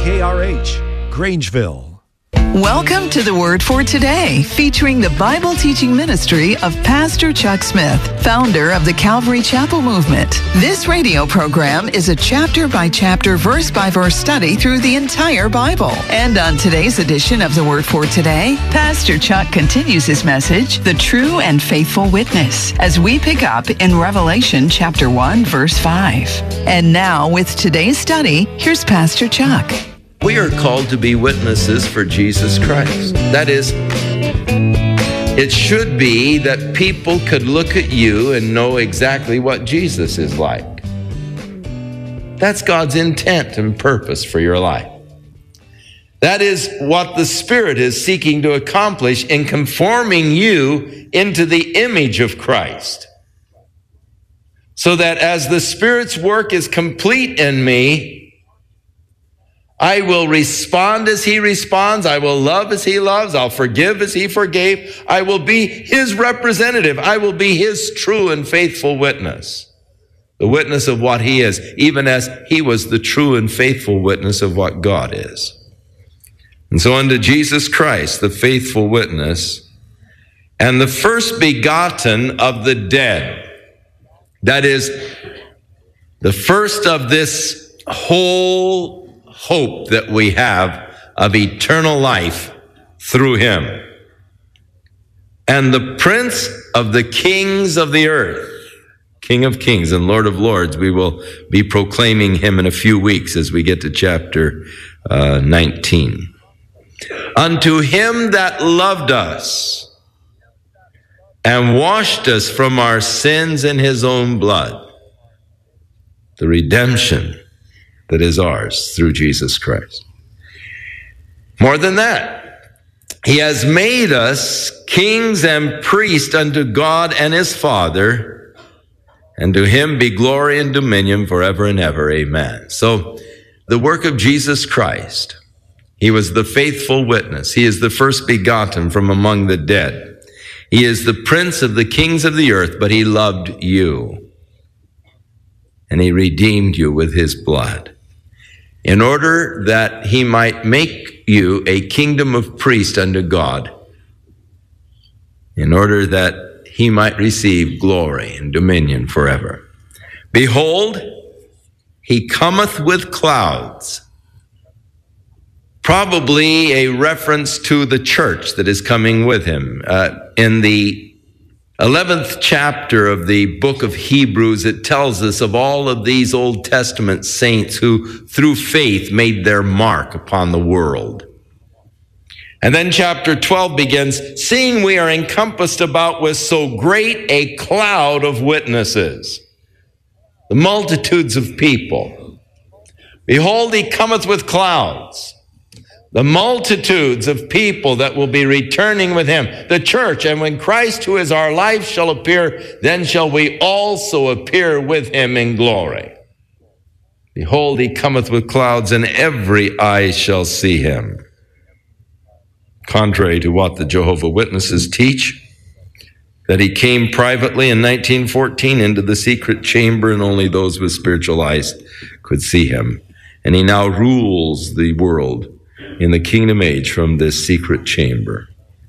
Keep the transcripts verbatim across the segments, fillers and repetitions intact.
K R H, Grangeville. Welcome to the Word for Today, featuring the Bible teaching ministry of Pastor Chuck Smith, founder of the Calvary Chapel Movement. This radio program is a chapter-by-chapter, verse-by-verse study through the entire Bible. And on today's edition of the Word for Today, Pastor Chuck continues his message, The True and Faithful Witness, as we pick up in Revelation chapter one, verse five. And now, with today's study, here's Pastor Chuck. We are called to be witnesses for Jesus Christ. That is, it should be that people could look at you and know exactly what Jesus is like. That's God's intent and purpose for your life. That is what the Spirit is seeking to accomplish in conforming you into the image of Christ. So that as the Spirit's work is complete in me, I will respond as He responds. I will love as He loves. I'll forgive as He forgave. I will be His representative. I will be His true and faithful witness. The witness of what He is, even as He was the true and faithful witness of what God is. And so unto Jesus Christ, the faithful witness, and the first begotten of the dead. That is, the first of this whole hope that we have of eternal life through Him. And the Prince of the kings of the earth, King of kings and Lord of lords, we will be proclaiming Him in a few weeks as we get to chapter uh, nineteen. Unto Him that loved us and washed us from our sins in His own blood, the redemption that is ours through Jesus Christ. More than that, He has made us kings and priests unto God and His Father, and to Him be glory and dominion forever and ever. Amen. So the work of Jesus Christ, He was the faithful witness. He is the first begotten from among the dead. He is the Prince of the kings of the earth, but He loved you, and He redeemed you with His blood, in order that He might make you a kingdom of priests unto God, in order that He might receive glory and dominion forever. Behold, He cometh with clouds. Probably a reference to the church that is coming with Him. Uh, in the eleventh chapter of the book of Hebrews, it tells us of all of these Old Testament saints who, through faith, made their mark upon the world. And then chapter twelve begins, seeing we are encompassed about with so great a cloud of witnesses, the multitudes of people. Behold, He cometh with clouds. The multitudes of people that will be returning with Him, the church. And when Christ, who is our life, shall appear, then shall we also appear with Him in glory. Behold, He cometh with clouds, and every eye shall see Him. Contrary to what the Jehovah's Witnesses teach, that He came privately in nineteen fourteen into the secret chamber, and only those with spiritual eyes could see Him. And He now rules the world in the kingdom age from this secret chamber.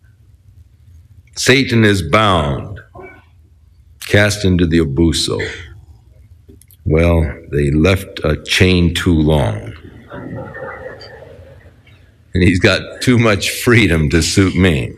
Satan is bound, cast into the abuso. Well, they left a chain too long. And he's got too much freedom to suit me.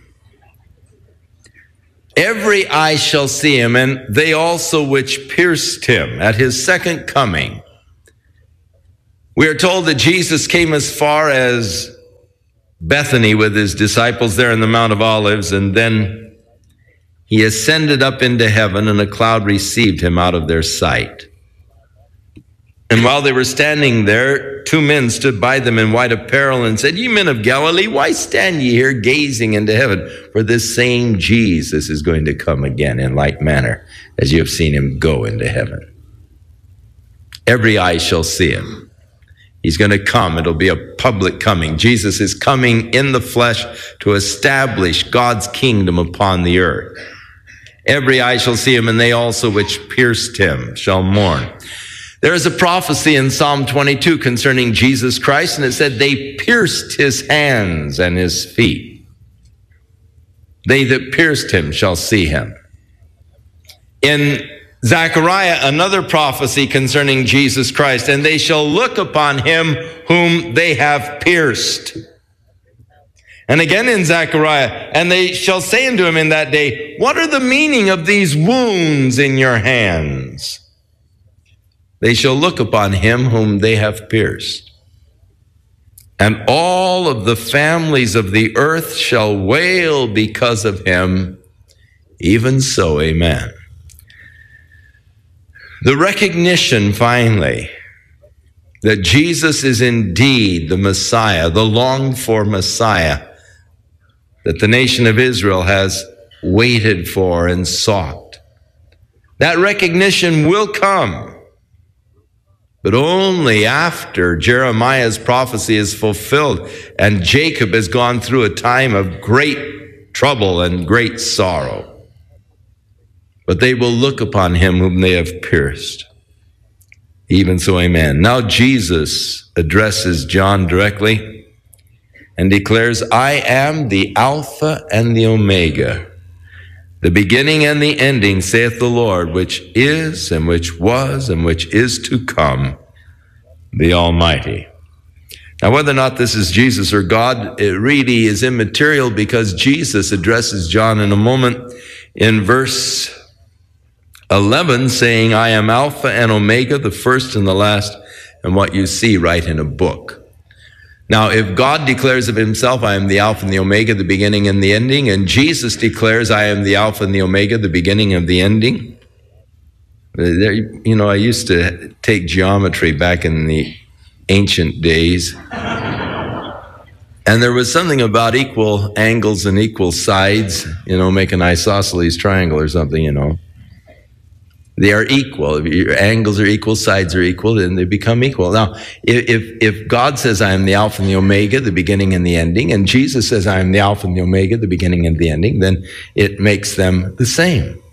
Every eye shall see Him, and they also which pierced Him at His second coming. We are told that Jesus came as far as Bethany with His disciples there in the Mount of Olives, and then He ascended up into heaven, and a cloud received Him out of their sight. And while they were standing there, two men stood by them in white apparel and said, Ye men of Galilee, why stand ye here gazing into heaven? For this same Jesus is going to come again in like manner as you have seen Him go into heaven. Every eye shall see Him. He's going to come. It'll be a public coming. Jesus is coming in the flesh to establish God's kingdom upon the earth. Every eye shall see Him, and they also which pierced Him shall mourn. There is a prophecy in Psalm twenty-two concerning Jesus Christ, and it said, they pierced his hands and his feet. They that pierced him shall see him. In Zechariah, another prophecy concerning Jesus Christ, and they shall look upon him whom they have pierced. And again in Zechariah, and they shall say unto him in that day, what are the meaning of these wounds in your hands? They shall look upon him whom they have pierced. And all of the families of the earth shall wail because of him. Even so, amen. The recognition, finally, that Jesus is indeed the Messiah, the longed-for Messiah, that the nation of Israel has waited for and sought. That recognition will come, but only after Jeremiah's prophecy is fulfilled and Jacob has gone through a time of great trouble and great sorrow. But they will look upon him whom they have pierced. Even so, amen. Now Jesus addresses John directly and declares, I am the Alpha and the Omega, the beginning and the ending, saith the Lord, which is and which was and which is to come, the Almighty. Now, whether or not this is Jesus or God, it really is immaterial, because Jesus addresses John in a moment in verse eleven, saying, I am Alpha and Omega, the first and the last, and what you see write in a book. Now, if God declares of himself, I am the Alpha and the Omega, the beginning and the ending, and Jesus declares, I am the Alpha and the Omega, the beginning and the ending. There, you know, I used to take geometry back in the ancient days. And there was something about equal angles and equal sides, you know, make an isosceles triangle or something, you know. They are equal. If your angles are equal, sides are equal, then they become equal. Now, if, if God says, I am the Alpha and the Omega, the beginning and the ending, and Jesus says, I am the Alpha and the Omega, the beginning and the ending, then it makes them the same.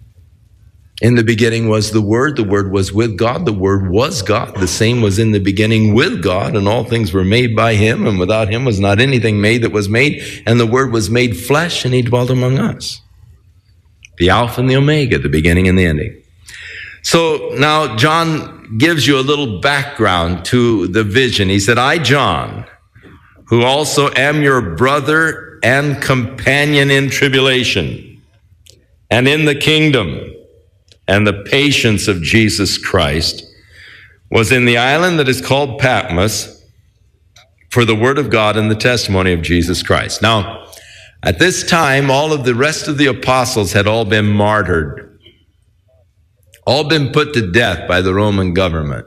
In the beginning was the Word, the Word was with God, the Word was God, the same was in the beginning with God, and all things were made by him, and without him was not anything made that was made, and the Word was made flesh, and he dwelt among us. The Alpha and the Omega, the beginning and the ending. So now John gives you a little background to the vision. He said, I, John, who also am your brother and companion in tribulation and in the kingdom and the patience of Jesus Christ, was in the island that is called Patmos for the word of God and the testimony of Jesus Christ. Now, at this time, all of the rest of the apostles had all been martyred, all been put to death by the Roman government.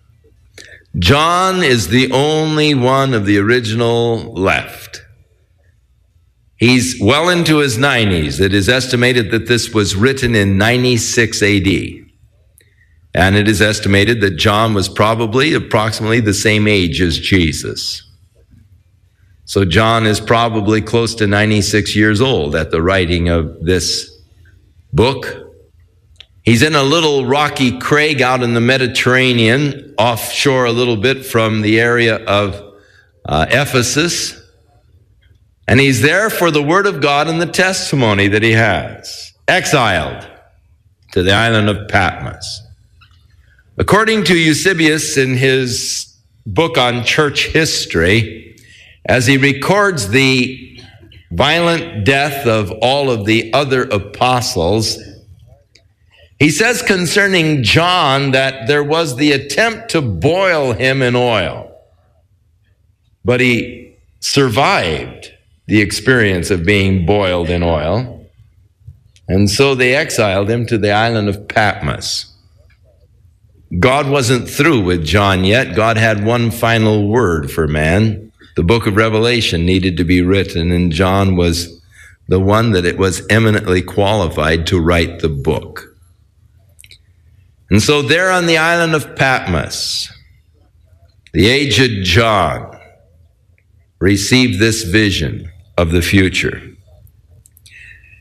John is the only one of the original left. He's well into his nineties. It is estimated that this was written in ninety-six A D. And it is estimated that John was probably approximately the same age as Jesus. So John is probably close to ninety-six years old at the writing of this book. He's in a little rocky crag out in the Mediterranean, offshore a little bit from the area of uh, Ephesus. And he's there for the word of God and the testimony that he has, exiled to the island of Patmos. According to Eusebius in his book on church history, as he records the violent death of all of the other apostles, he says concerning John that there was the attempt to boil him in oil, but he survived the experience of being boiled in oil, and so they exiled him to the island of Patmos. God wasn't through with John yet. God had one final word for man. The book of Revelation needed to be written, and John was the one that it was eminently qualified to write the book. And so there on the island of Patmos, the aged John received this vision of the future.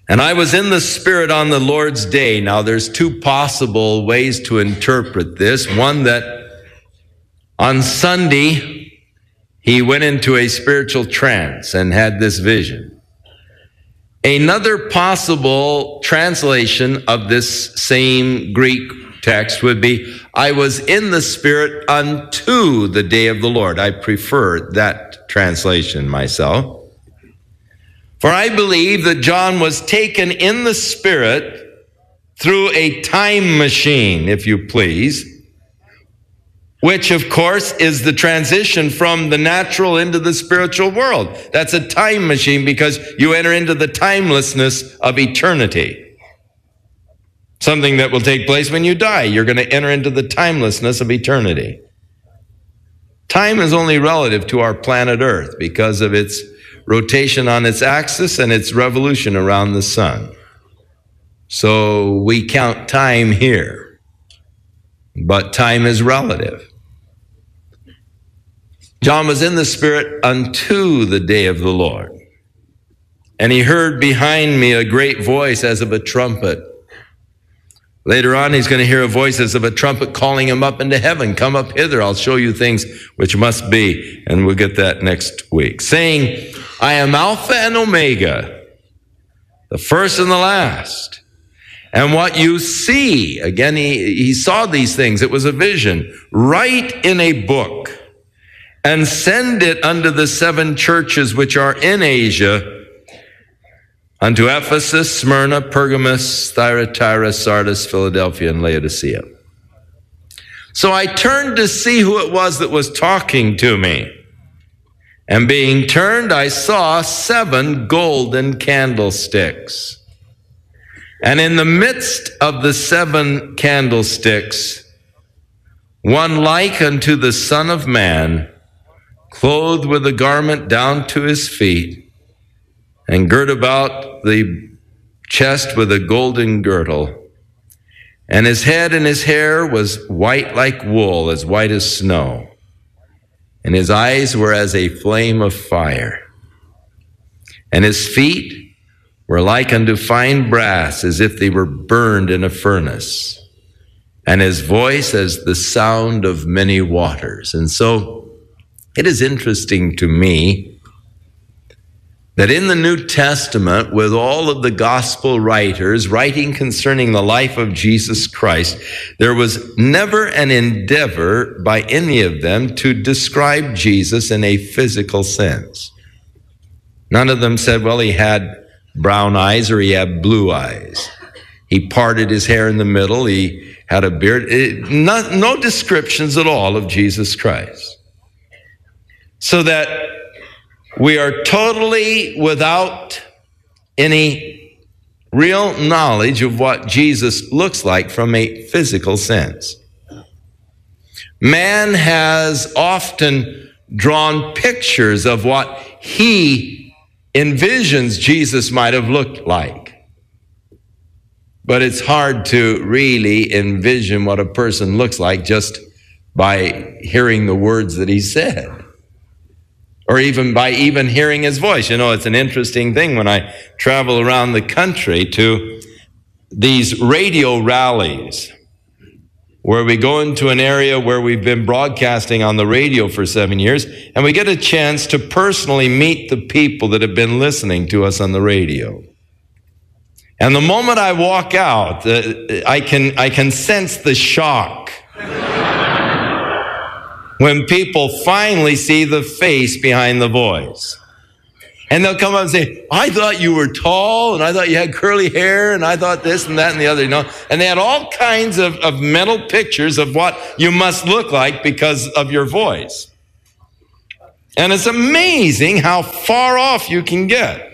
And I was in the Spirit on the Lord's day. Now, there's two possible ways to interpret this. One, that on Sunday, he went into a spiritual trance and had this vision. Another possible translation of this same Greek text would be, I was in the Spirit unto the day of the Lord. I prefer that translation myself. For I believe that John was taken in the Spirit through a time machine, if you please, which, of course, is the transition from the natural into the spiritual world. That's a time machine because you enter into the timelessness of eternity. Something that will take place when you die. You're going to enter into the timelessness of eternity. Time is only relative to our planet Earth because of its rotation on its axis and its revolution around the sun. So we count time here, but time is relative. John was in the Spirit unto the day of the Lord. And he heard behind me a great voice as of a trumpet. Later on, he's going to hear a voice as of a trumpet calling him up into heaven. Come up hither, I'll show you things which must be. And we'll get that next week. Saying, I am Alpha and Omega, the first and the last. And what you see, again, he, he saw these things. It was a vision. Write in a book and send it unto the seven churches which are in Asia, unto Ephesus, Smyrna, Pergamos, Thyatira, Sardis, Philadelphia, and Laodicea. So I turned to see who it was that was talking to me. And being turned, I saw seven golden candlesticks. And in the midst of the seven candlesticks, one like unto the Son of Man, clothed with a garment down to his feet, and girt about the chest with a golden girdle. And his head and his hair was white like wool, as white as snow. And his eyes were as a flame of fire. And his feet were like unto fine brass, as if they were burned in a furnace. And his voice as the sound of many waters. And so it is interesting to me that in the New Testament, with all of the gospel writers writing concerning the life of Jesus Christ, there was never an endeavor by any of them to describe Jesus in a physical sense. None of them said, well, he had brown eyes or he had blue eyes. He parted his hair in the middle. He had a beard. It, not, no descriptions at all of Jesus Christ. So that we are totally without any real knowledge of what Jesus looks like from a physical sense. Man has often drawn pictures of what he envisions Jesus might have looked like. But it's hard to really envision what a person looks like just by hearing the words that he said. Or even by even hearing his voice. You know, it's an interesting thing when I travel around the country to these radio rallies where we go into an area where we've been broadcasting on the radio for seven years and we get a chance to personally meet the people that have been listening to us on the radio. And the moment I walk out, uh, I can I can sense the shock when people finally see the face behind the voice. And they'll come up and say, I thought you were tall, and I thought you had curly hair, and I thought this and that and the other, you know. And they had all kinds of, of mental pictures of what you must look like because of your voice. And it's amazing how far off you can get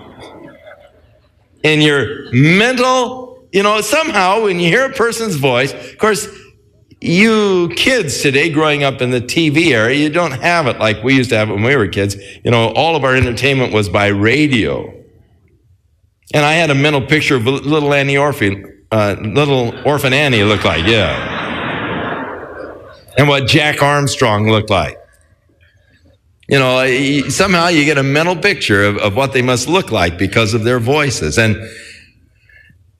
in your mental, you know, somehow when you hear a person's voice, of course, you kids today growing up in the T V era, you don't have it like we used to have it when we were kids. You know, all of our entertainment was by radio. And I had a mental picture of little Annie Orphan, uh, little Orphan Annie looked like, yeah. And what Jack Armstrong looked like. You know, somehow you get a mental picture of, of what they must look like because of their voices. And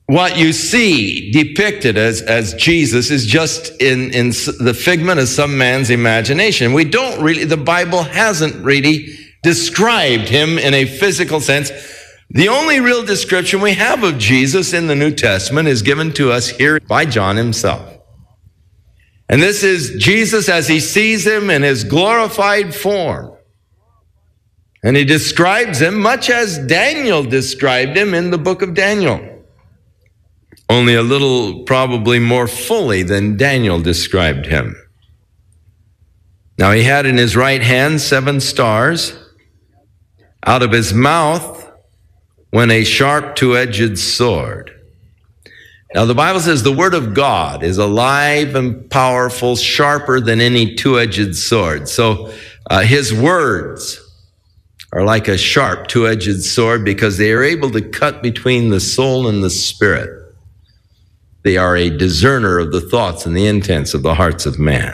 what you see depicted as, as Jesus is just in, in the figment of some man's imagination. We don't really, the Bible hasn't really described him in a physical sense. The only real description we have of Jesus in the New Testament is given to us here by John himself. And this is Jesus as he sees him in his glorified form. And he describes him much as Daniel described him in the book of Daniel. Only a little, probably more fully than Daniel described him. Now he had in his right hand seven stars. Out of his mouth went a sharp two-edged sword. Now the Bible says the word of God is alive and powerful, sharper than any two-edged sword. So uh, his words are like a sharp two-edged sword because they are able to cut between the soul and the spirit. They are a discerner of the thoughts and the intents of the hearts of man.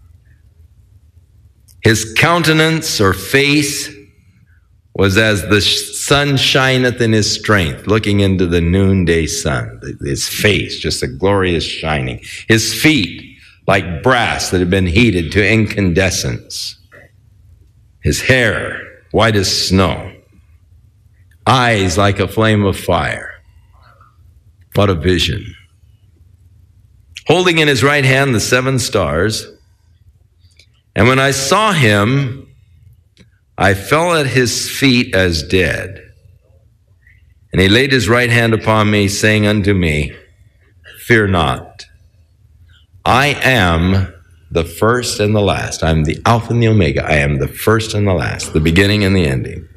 His countenance or face was as the sun shineth in his strength, looking into the noonday sun. His face, just a glorious shining. His feet, like brass that had been heated to incandescence. His hair, white as snow. Eyes like a flame of fire. What a vision. Holding in his right hand the seven stars. And when I saw him, I fell at his feet as dead. And he laid his right hand upon me, saying unto me, fear not. I am the first and the last. I am the Alpha and the Omega. I am the first and the last, the beginning and the ending.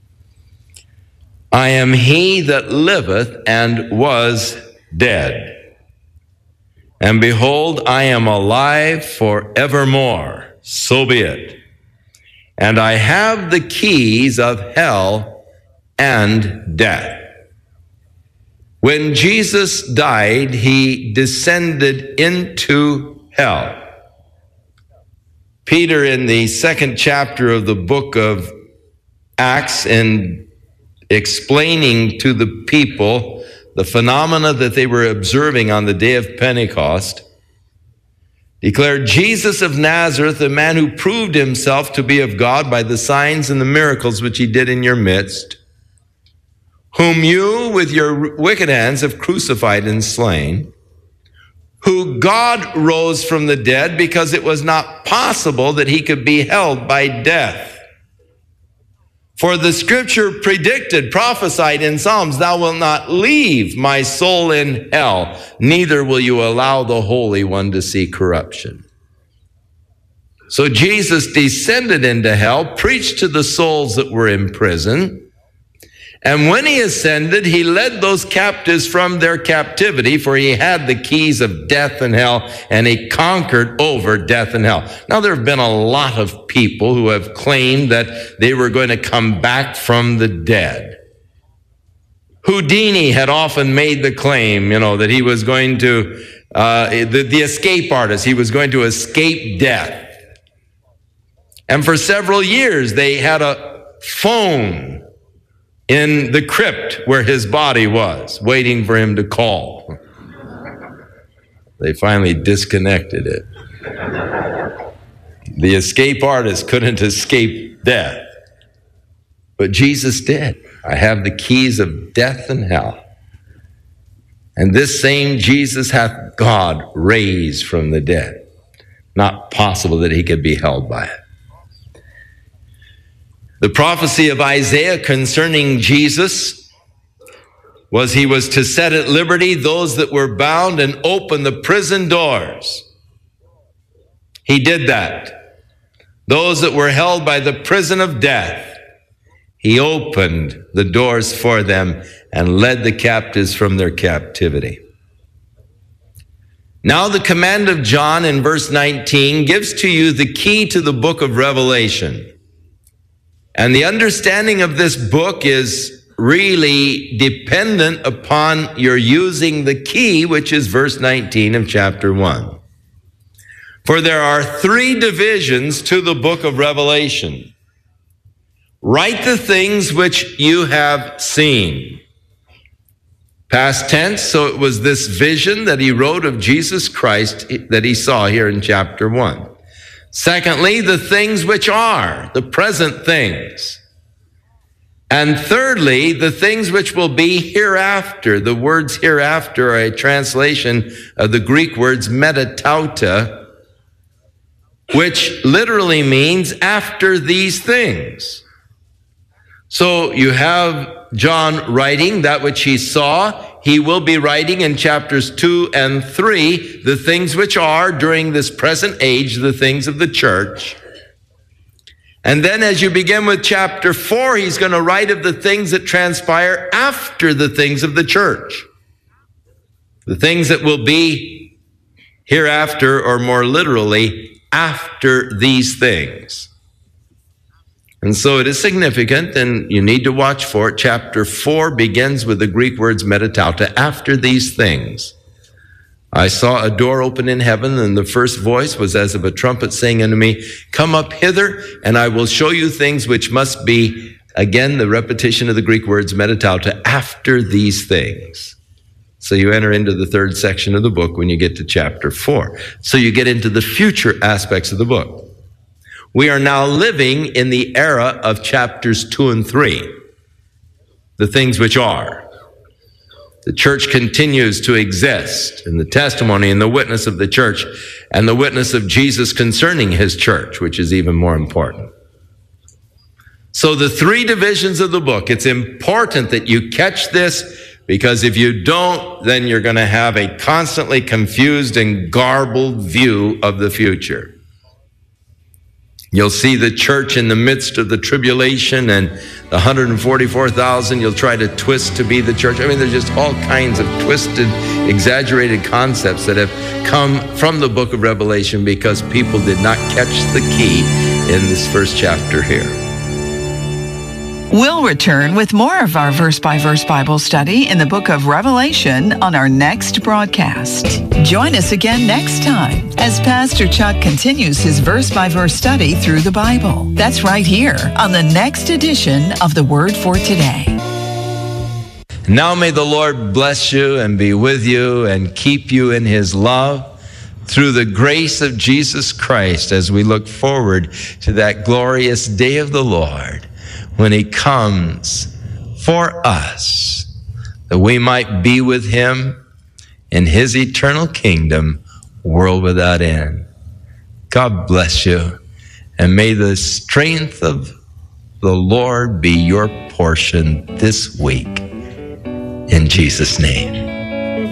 I am he that liveth and was dead. And behold, I am alive forevermore. So be it. And I have the keys of hell and death. When Jesus died, he descended into hell. Peter, in the second chapter of the book of Acts, in explaining to the people the phenomena that they were observing on the day of Pentecost, declared, Jesus of Nazareth, a man who proved himself to be of God by the signs and the miracles which he did in your midst, whom you with your wicked hands have crucified and slain, who God rose from the dead because it was not possible that he could be held by death. For the scripture predicted, prophesied in Psalms, thou wilt not leave my soul in hell, neither will you allow the Holy One to see corruption. So Jesus descended into hell, preached to the souls that were in prison, and when he ascended, he led those captives from their captivity, for he had the keys of death and hell, and he conquered over death and hell. Now, there have been a lot of people who have claimed that they were going to come back from the dead. Houdini had often made the claim, you know, that he was going to, uh, the, the escape artist, he was going to escape death. And for several years, they had a phone in the crypt where his body was, waiting for him to call. They finally disconnected it. The escape artist couldn't escape death, but Jesus did. I have the keys of death and hell. And this same Jesus hath God raised from the dead. Not possible that he could be held by it. The prophecy of Isaiah concerning Jesus was he was to set at liberty those that were bound and open the prison doors. He did that. Those that were held by the prison of death, he opened the doors for them and led the captives from their captivity. Now the command of John in verse nineteen gives to you the key to the book of Revelation. And the understanding of this book is really dependent upon your using the key, which is verse nineteen of chapter one. For there are three divisions to the book of Revelation. Write the things which you have seen. Past tense, so it was this vision that he wrote of Jesus Christ that he saw here in chapter one. Secondly, the things which are, the present things. And thirdly, the things which will be hereafter. The words hereafter are a translation of the Greek words metatauta, which literally means after these things. So you have John writing that which he saw. He will be writing in chapters two and three, the things which are during this present age, the things of the church. And then as you begin with chapter four, he's going to write of the things that transpire after the things of the church. The things that will be hereafter, or more literally, after these things. And so it is significant, and you need to watch for it. Chapter four begins with the Greek words metatauta, after these things. I saw a door open in heaven, and the first voice was as of a trumpet saying unto me, come up hither, and I will show you things which must be, again, the repetition of the Greek words metatauta, after these things. So you enter into the third section of the book when you get to chapter four. So you get into the future aspects of the book. We are now living in the era of chapters two and three, the things which are. The church continues to exist, and the testimony and the witness of the church and the witness of Jesus concerning his church, which is even more important. So the three divisions of the book, it's important that you catch this, because if you don't, then you're going to have a constantly confused and garbled view of the future. You'll see the church in the midst of the tribulation and the one hundred forty-four thousand you'll try to twist to be the church. I mean, there's just all kinds of twisted, exaggerated concepts that have come from the book of Revelation because people did not catch the key in this first chapter here. We'll return with more of our verse-by-verse Bible study in the book of Revelation on our next broadcast. Join us again next time as Pastor Chuck continues his verse-by-verse study through the Bible. That's right here on the next edition of The Word for Today. Now may the Lord bless you and be with you and keep you in his love through the grace of Jesus Christ as we look forward to that glorious day of the Lord, when he comes for us, that we might be with him in his eternal kingdom, world without end. God bless you, and may the strength of the Lord be your portion this week. In Jesus' name.